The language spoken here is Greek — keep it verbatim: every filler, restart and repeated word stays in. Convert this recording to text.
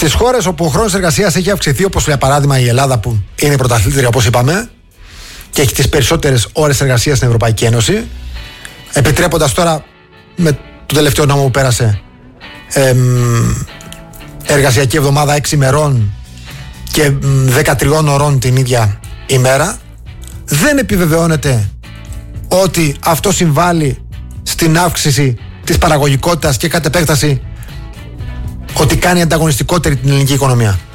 Στις χώρες όπου ο χρόνος εργασίας έχει αυξηθεί, όπως για παράδειγμα η Ελλάδα που είναι η πρωταθλήτρια όπως είπαμε και έχει τις περισσότερες ώρες εργασίας στην Ευρωπαϊκή Ένωση, επιτρέποντας τώρα με το τελευταίο νόμο που πέρασε εμ, εργασιακή εβδομάδα έξι ημερών και δεκατρία ωρών την ίδια ημέρα, δεν επιβεβαιώνεται ότι αυτό συμβάλλει στην αύξηση της παραγωγικότητας και κατ' επέκταση ότι κάνει ανταγωνιστικότερη την ελληνική οικονομία.